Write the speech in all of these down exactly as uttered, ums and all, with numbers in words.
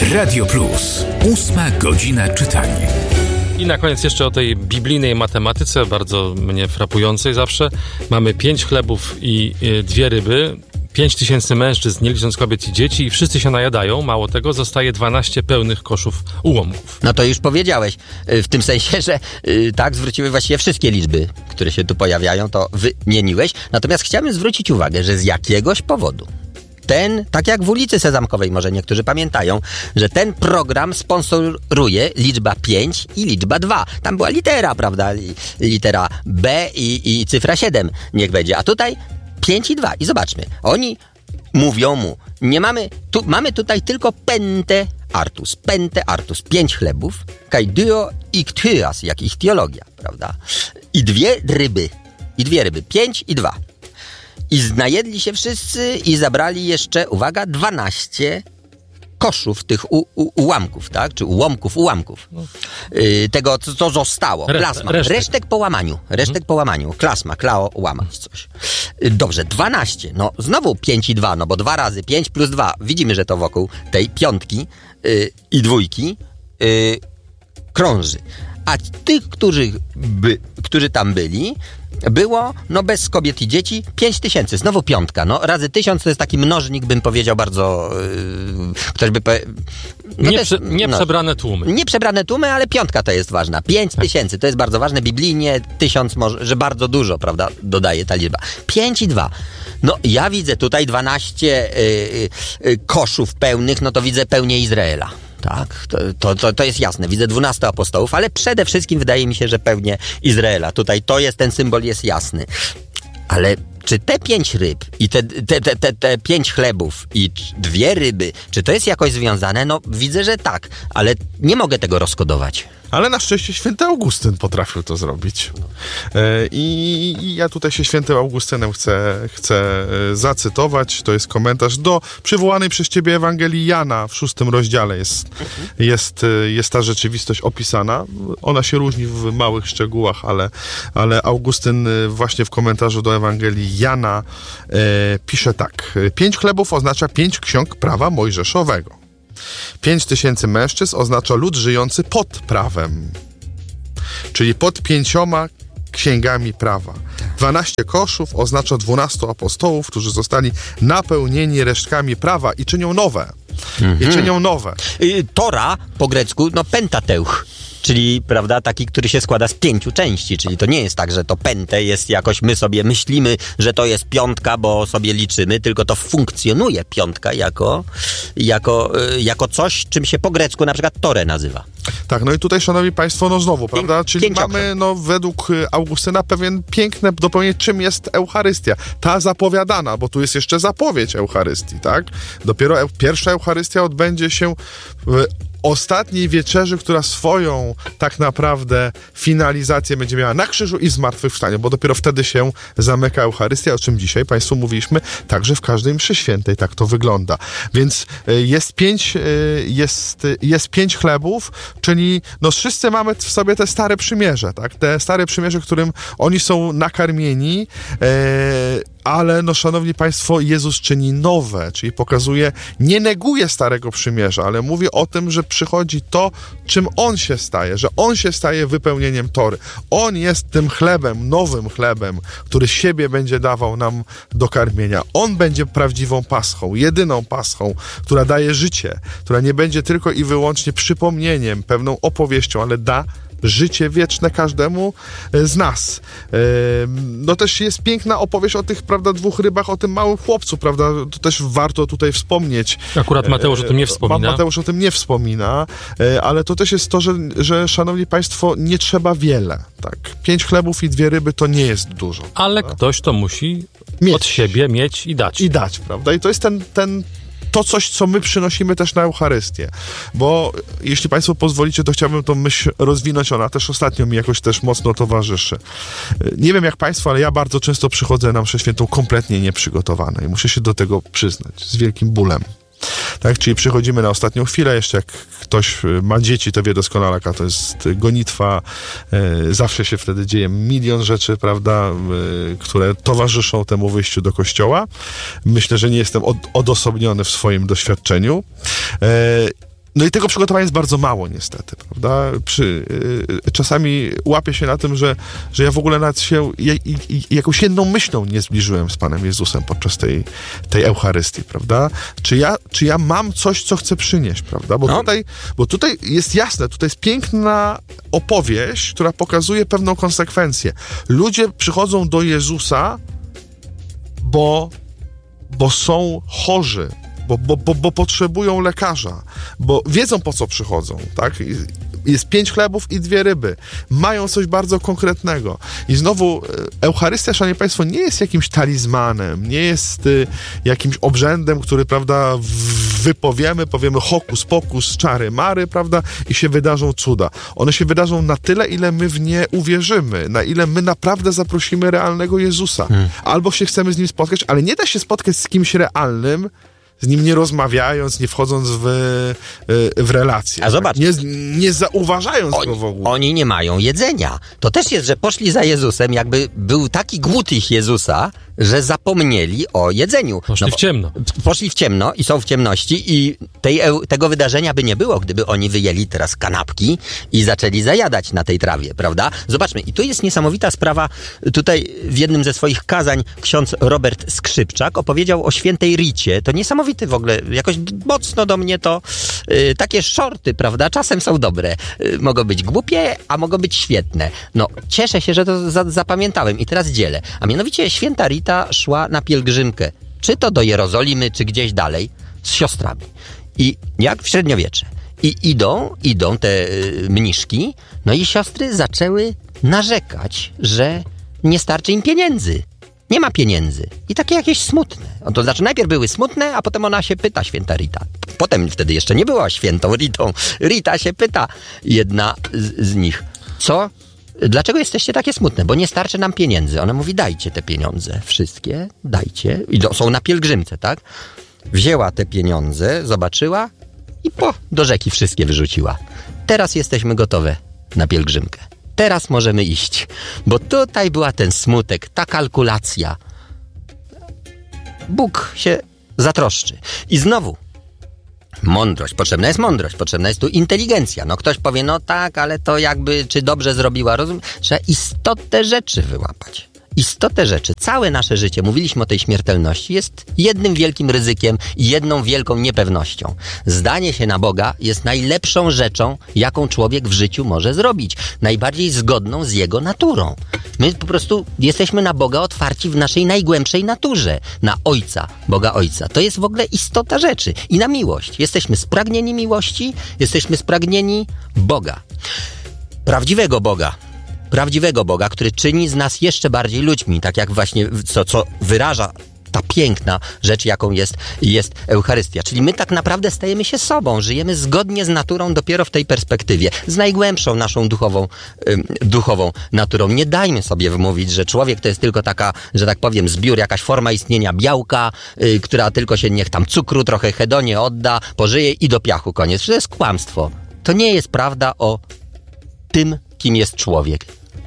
Radio Plus. Ósma godzina czytania. I na koniec jeszcze o tej biblijnej matematyce, bardzo mnie frapującej zawsze. Mamy pięć chlebów i y, dwie ryby, pięć tysięcy mężczyzn, nie licząc kobiet i dzieci, i wszyscy się najadają. Mało tego, zostaje dwanaście pełnych koszów ułomków. No to już powiedziałeś, w tym sensie, że yy, tak, zwróciły właściwie wszystkie liczby, które się tu pojawiają, to wymieniłeś. Natomiast chciałbym zwrócić uwagę, że z jakiegoś powodu ten, tak jak w ulicy Sezamkowej, może niektórzy pamiętają, że ten program sponsoruje liczba pięć i liczba dwa. Tam była litera, prawda? Litera B i, i cyfra siedem niech będzie. A tutaj pięć i dwa. I zobaczmy, oni mówią mu, nie mamy, tu, mamy tutaj tylko pente artus, pente artus, pięć chlebów, kai dio ikthyas, jak ich teologia, prawda? I dwie ryby, i dwie ryby, pięć i dwa. I najedli się wszyscy i zabrali jeszcze, uwaga, dwanaście koszów tych u, u, ułamków, tak? Czy ułomków, ułamków. Yy, tego, co, co zostało. Klasma. Resztek. Resztek po łamaniu. Resztek hmm. po łamaniu. Klasma, klao, łamać coś. Yy, dobrze, dwanaście. No, znowu pięć i dwa, no bo dwa razy pięć plus dwa. Widzimy, że to wokół tej piątki yy, i dwójki yy, krąży. A tych, którzy, by, którzy tam byli, było, no bez kobiet i dzieci, pięć tysięcy. Znowu piątka, no razy tysiąc to jest taki mnożnik, bym powiedział bardzo, yy, ktoś by... Powie, no nie, prze, nie no, przebrane tłumy. Nie przebrane tłumy, ale piątka to jest ważna. Pięć tak. tysięcy, to jest bardzo ważne. Biblijnie tysiąc może, że bardzo dużo, prawda, dodaje ta liczba. Pięć i dwa. No ja widzę tutaj dwanaście yy, yy, koszów pełnych, no to widzę pełnię Izraela. Tak, to, to, to jest jasne. Widzę dwunastu apostołów, ale przede wszystkim wydaje mi się, że pewnie Izraela. Tutaj to jest, ten symbol jest jasny. Ale czy te pięć ryb i te, te, te, te, te pięć chlebów i dwie ryby, czy to jest jakoś związane? No widzę, że tak, ale nie mogę tego rozkodować. Ale na szczęście święty Augustyn potrafił to zrobić. I, i ja tutaj się świętym Augustynem chcę, chcę zacytować. To jest komentarz do przywołanej przez ciebie Ewangelii Jana w szóstym rozdziale. Jest, mhm. jest, jest ta rzeczywistość opisana. Ona się różni w małych szczegółach, ale, ale Augustyn właśnie w komentarzu do Ewangelii Jana e, pisze tak. Pięć chlebów oznacza pięć ksiąg prawa mojżeszowego. Pięć tysięcy mężczyzn oznacza lud żyjący pod prawem, czyli pod pięcioma księgami prawa. Dwanaście koszów oznacza dwunastu apostołów, którzy zostali napełnieni resztkami prawa i czynią nowe. Mhm. I czynią nowe. Y, Tora po grecku, no pentateuch. Czyli, prawda, taki, który się składa z pięciu części, czyli to nie jest tak, że to pente jest jakoś, my sobie myślimy, że to jest piątka, bo sobie liczymy, tylko to funkcjonuje piątka jako, jako, jako coś, czym się po grecku na przykład Torę nazywa. Tak, no i tutaj, szanowni państwo, no znowu, prawda, czyli Pięciokro. mamy, no według Augustyna pewien piękne dopełnienie, czym jest Eucharystia. Ta zapowiadana, bo tu jest jeszcze zapowiedź Eucharystii, tak? Dopiero e- pierwsza Eucharystia odbędzie się w ostatniej wieczerzy, która swoją tak naprawdę finalizację będzie miała na krzyżu i zmartwychwstaniu, bo dopiero wtedy się zamyka Eucharystia, o czym dzisiaj Państwu mówiliśmy, także w każdej mszy świętej tak to wygląda. Więc jest pięć, jest, jest pięć chlebów, czyli no wszyscy mamy w sobie te stare przymierze, tak? Te stare przymierze, którym oni są nakarmieni, e, ale, no, szanowni państwo, Jezus czyni nowe, czyli pokazuje, nie neguje starego przymierza, ale mówi o tym, że przychodzi to, czym On się staje, że On się staje wypełnieniem Tory. On jest tym chlebem, nowym chlebem, który siebie będzie dawał nam do karmienia. On będzie prawdziwą paschą, jedyną paschą, która daje życie, która nie będzie tylko i wyłącznie przypomnieniem, pewną opowieścią, ale da życie wieczne każdemu z nas. No też jest piękna opowieść o tych, prawda, dwóch rybach, o tym małym chłopcu, prawda, to też warto tutaj wspomnieć. Akurat Mateusz o tym nie wspomina. Mateusz o tym nie wspomina, ale to też jest to, że, że szanowni państwo, nie trzeba wiele, tak. Pięć chlebów i dwie ryby to nie jest dużo. Ale prawda? Ktoś to musi mieć. Od siebie mieć i dać. I dać, prawda, i to jest ten, ten to coś, co my przynosimy też na Eucharystię. Bo jeśli Państwo pozwolicie, to chciałbym tą myśl rozwinąć. Ona też ostatnio mi jakoś też mocno towarzyszy. Nie wiem jak Państwo, ale ja bardzo często przychodzę na mszę świętą kompletnie nieprzygotowany i muszę się do tego przyznać z wielkim bólem. Tak, czyli przychodzimy na ostatnią chwilę, jeszcze jak ktoś ma dzieci, to wie doskonale, jaka to jest gonitwa. E, zawsze się wtedy dzieje milion rzeczy, prawda, e, które towarzyszą temu wyjściu do kościoła. Myślę, że nie jestem od, odosobniony w swoim doświadczeniu. E, No i tego przygotowania jest bardzo mało niestety, prawda? Przy, y, czasami łapię się na tym, że, że ja w ogóle nawet się i, i, i jakąś jedną myślą nie zbliżyłem z Panem Jezusem podczas tej, tej Eucharystii, prawda? Czy ja, czy ja mam coś, co chcę przynieść, prawda? Bo, no. tutaj, bo tutaj jest jasne, tutaj jest piękna opowieść, która pokazuje pewną konsekwencję. Ludzie przychodzą do Jezusa, bo, bo są chorzy, Bo, bo, bo, bo potrzebują lekarza, bo wiedzą, po co przychodzą, tak? Jest pięć chlebów i dwie ryby. Mają coś bardzo konkretnego. I znowu Eucharystia, szanowni państwo, nie jest jakimś talizmanem, nie jest y, jakimś obrzędem, który, prawda, wypowiemy, powiemy hokus pokus, czary mary, prawda, i się wydarzą cuda. One się wydarzą na tyle, ile my w nie uwierzymy, na ile my naprawdę zaprosimy realnego Jezusa. Hmm. Albo się chcemy z Nim spotkać, ale nie da się spotkać z kimś realnym, z nim nie rozmawiając, nie wchodząc w, w relacje. A zobacz. Nie, nie zauważając oni, go w ogóle. Oni nie mają jedzenia. To też jest, że poszli za Jezusem, jakby był taki głód ich Jezusa, że zapomnieli o jedzeniu. Poszli no, w ciemno. Poszli w ciemno i są w ciemności i tej, tego wydarzenia by nie było, gdyby oni wyjęli teraz kanapki i zaczęli zajadać na tej trawie, prawda? Zobaczmy, i tu jest niesamowita sprawa. Tutaj w jednym ze swoich kazań ksiądz Robert Skrzypczak opowiedział o świętej Ricie. To niesamowity w ogóle, jakoś mocno do mnie to yy, takie shorty, prawda? Czasem są dobre. Yy, mogą być głupie, a mogą być świetne. No, cieszę się, że to za, zapamiętałem i teraz dzielę. A mianowicie święta Rita szła na pielgrzymkę, czy to do Jerozolimy, czy gdzieś dalej, z siostrami. I jak w średniowiecze. I idą, idą te y, mniszki, no i siostry zaczęły narzekać, że nie starczy im pieniędzy. Nie ma pieniędzy. I takie jakieś smutne. O, to znaczy najpierw były smutne, a potem ona się pyta, święta Rita. Potem wtedy jeszcze nie była świętą Ritą. Rita się pyta, jedna z, z nich, co? Dlaczego jesteście takie smutne? Bo nie starczy nam pieniędzy. Ona mówi, dajcie te pieniądze. Wszystkie, dajcie. I do, są na pielgrzymce, tak? Wzięła te pieniądze, zobaczyła i po, do rzeki wszystkie wyrzuciła. Teraz jesteśmy gotowe na pielgrzymkę. Teraz możemy iść. Bo tutaj była ten smutek, ta kalkulacja. Bóg się zatroszczy. I znowu, mądrość. Potrzebna jest mądrość. Potrzebna jest tu inteligencja. No ktoś powie, no tak, ale to jakby, czy dobrze zrobiła rozum? Trzeba istotę rzeczy wyłapać. Istotę rzeczy. Całe nasze życie, mówiliśmy o tej śmiertelności, jest jednym wielkim ryzykiem i jedną wielką niepewnością. Zdanie się na Boga jest najlepszą rzeczą, jaką człowiek w życiu może zrobić. Najbardziej zgodną z jego naturą. My po prostu jesteśmy na Boga otwarci w naszej najgłębszej naturze. Na Ojca, Boga Ojca. To jest w ogóle istota rzeczy. I na miłość. Jesteśmy spragnieni miłości, jesteśmy spragnieni Boga. Prawdziwego Boga. Prawdziwego Boga, który czyni z nas jeszcze bardziej ludźmi, tak jak właśnie co, co wyraża ta piękna rzecz, jaką jest, jest Eucharystia. Czyli my tak naprawdę stajemy się sobą, żyjemy zgodnie z naturą dopiero w tej perspektywie, z najgłębszą naszą duchową, ym, duchową naturą. Nie dajmy sobie wmówić, że człowiek to jest tylko taka, że tak powiem, zbiór, jakaś forma istnienia białka, yy, która tylko się niech tam cukru, trochę hedonie odda, pożyje i do piachu koniec. To jest kłamstwo. To nie jest prawda o tym, kim jest człowiek.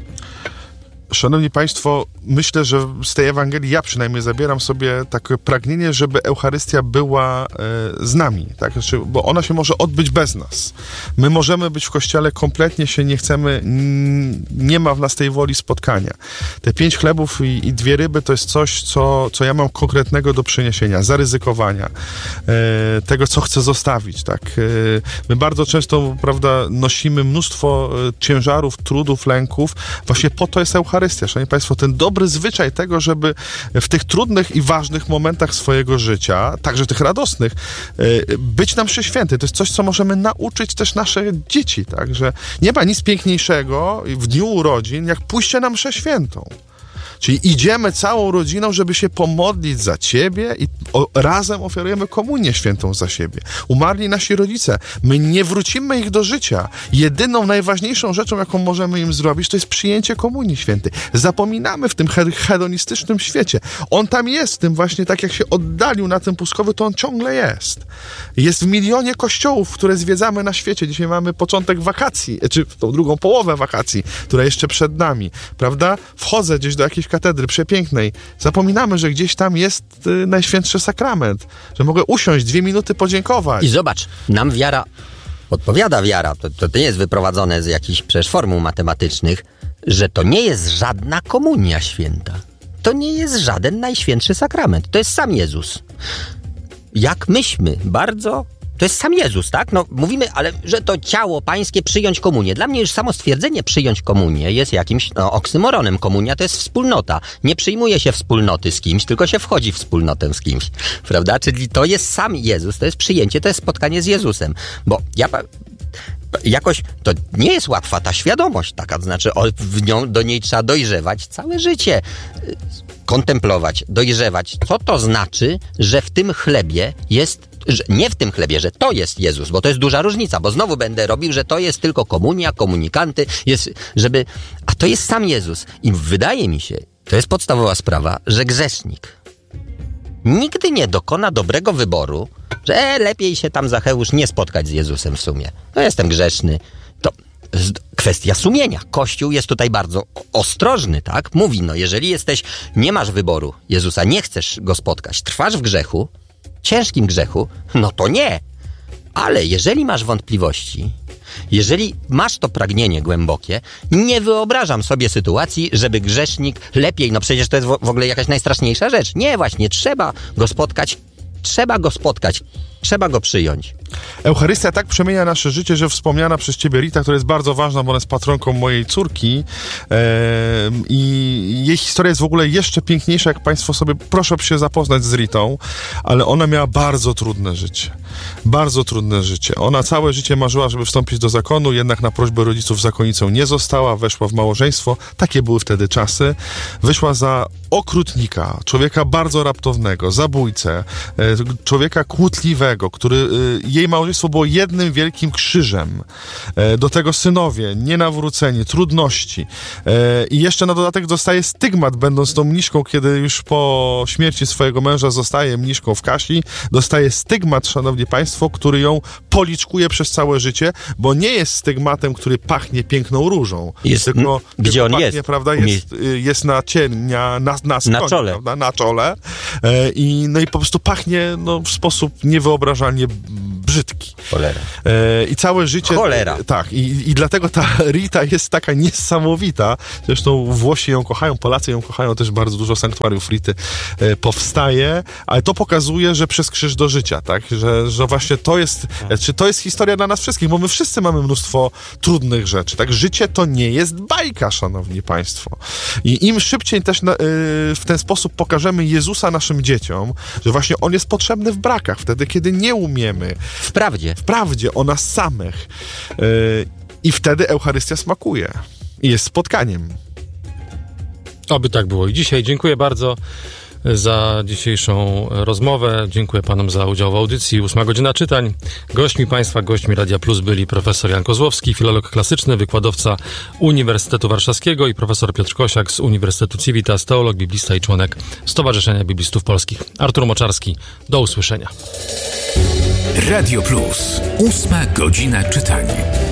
Szanowni Państwo, myślę, że z tej Ewangelii ja przynajmniej zabieram sobie takie pragnienie, żeby Eucharystia była e, z nami, tak? Znaczy, bo ona się może odbyć bez nas. My możemy być w Kościele, kompletnie się nie chcemy, n- nie ma w nas tej woli spotkania. Te pięć chlebów i, i dwie ryby to jest coś, co, co ja mam konkretnego do przyniesienia, zaryzykowania, e, tego, co chcę zostawić, tak? E, my bardzo często, prawda, nosimy mnóstwo e, ciężarów, trudów, lęków, właśnie po to jest Eucharystia. Szanowni Państwo, ten dobry zwyczaj tego, żeby w tych trudnych i ważnych momentach swojego życia, także tych radosnych, być na mszy świętej. To jest coś, co możemy nauczyć też nasze dzieci, tak? Że nie ma nic piękniejszego w dniu urodzin, jak pójście na mszę świętą. Czyli idziemy całą rodziną, żeby się pomodlić za ciebie i o, razem ofiarujemy komunię świętą za siebie. Umarli nasi rodzice. My nie wrócimy ich do życia. Jedyną, najważniejszą rzeczą, jaką możemy im zrobić, to jest przyjęcie komunii świętej. Zapominamy w tym hedonistycznym świecie. On tam jest, w tym właśnie tak jak się oddalił na tym pustkowiu, to on ciągle jest. Jest w milionie kościołów, które zwiedzamy na świecie. Dzisiaj mamy początek wakacji, czy tą drugą połowę wakacji, która jeszcze przed nami, prawda? Wchodzę gdzieś do jakiejś katedry przepięknej. Zapominamy, że gdzieś tam jest y, Najświętszy Sakrament, że mogę usiąść, dwie minuty podziękować. I zobacz, nam wiara podpowiada wiara, to, to nie jest wyprowadzone z jakichś przecież formuł matematycznych, że to nie jest żadna komunia święta. To nie jest żaden najświętszy sakrament. To jest sam Jezus. Jak myśmy bardzo... To jest sam Jezus, tak? No mówimy, ale że to ciało pańskie, przyjąć komunię. Dla mnie już samo stwierdzenie przyjąć komunię jest jakimś no, oksymoronem. Komunia to jest wspólnota. Nie przyjmuje się wspólnoty z kimś, tylko się wchodzi w wspólnotę z kimś. Prawda? Czyli to jest sam Jezus, to jest przyjęcie, to jest spotkanie z Jezusem. Bo ja... Jakoś to nie jest łatwa ta świadomość taka, to znaczy o, w nią, do niej trzeba dojrzewać całe życie, kontemplować, dojrzewać. Co to znaczy, że w tym chlebie jest, że nie w tym chlebie, że to jest Jezus, bo to jest duża różnica, bo znowu będę robił, że to jest tylko komunia, komunikanty, jest, żeby, a to jest sam Jezus. I wydaje mi się, to jest podstawowa sprawa, że grzesznik nigdy nie dokona dobrego wyboru, że e, lepiej się tam, Zacheusz, nie spotkać z Jezusem w sumie. No jestem grzeszny. To kwestia sumienia. Kościół jest tutaj bardzo ostrożny, tak? Mówi, no jeżeli jesteś, nie masz wyboru Jezusa, nie chcesz Go spotkać, trwasz w grzechu, ciężkim grzechu, no to nie. Ale jeżeli masz wątpliwości, jeżeli masz to pragnienie głębokie, nie wyobrażam sobie sytuacji, żeby grzesznik lepiej, no przecież to jest w ogóle jakaś najstraszniejsza rzecz. Nie, właśnie, trzeba Go spotkać, trzeba Go spotkać, trzeba Go przyjąć. Eucharystia tak przemienia nasze życie, że wspomniana przez ciebie Rita, która jest bardzo ważna, bo ona jest patronką mojej córki e, i jej historia jest w ogóle jeszcze piękniejsza, jak państwo sobie, proszę się zapoznać z Ritą, ale ona miała bardzo trudne życie. Bardzo trudne życie. Ona całe życie marzyła, żeby wstąpić do zakonu, jednak na prośbę rodziców zakonnicą nie została, weszła w małżeństwo, takie były wtedy czasy, wyszła za okrutnika, człowieka bardzo raptownego, zabójcę, e, człowieka kłótliwego, który e, jej małżeństwo było jednym wielkim krzyżem. E, do tego synowie, nienawróceni, trudności. E, I jeszcze na dodatek dostaje stygmat, będąc tą mniszką, kiedy już po śmierci swojego męża zostaje mniszką w Kasi, dostaje stygmat, szanowni państwo, który ją policzkuje przez całe życie, bo nie jest stygmatem, który pachnie piękną różą. Jest, tylko, gdzie tylko on pachnie, jest? Prawda, jest, jest na cienia, na, na, skonie, na czole. Prawda, na czole. E, i, no i po prostu pachnie no, w sposób niewyobrażalnie brzydki. Cholera. E, I całe życie... Cholera. Tak, i, i dlatego ta Rita jest taka niesamowita. Zresztą Włosi ją kochają, Polacy ją kochają, też bardzo dużo sanktuariów Rity e, powstaje, ale to pokazuje, że przez krzyż do życia, tak? Że, że właśnie to jest, tak. Czy to jest historia dla nas wszystkich, bo my wszyscy mamy mnóstwo trudnych rzeczy, tak? Życie to nie jest bajka, szanowni państwo. I im szybciej też na, y, w ten sposób pokażemy Jezusa naszym dzieciom, że właśnie On jest potrzebny w brakach, wtedy, kiedy nie umiemy. W prawdzie. W prawdzie o nas samych. Y, I wtedy Eucharystia smakuje. I jest spotkaniem. Oby tak było i dzisiaj. Dziękuję bardzo za dzisiejszą rozmowę. Dziękuję panom za udział w audycji. Ósma godzina czytań. Gośćmi państwa, gośćmi Radia Plus byli profesor Jan Kozłowski, filolog klasyczny, wykładowca Uniwersytetu Warszawskiego i profesor Piotr Kosiak z Uniwersytetu Civitas, teolog, biblista i członek Stowarzyszenia Biblistów Polskich. Artur Moczarski. Do usłyszenia. Radio Plus. Ósma godzina czytań.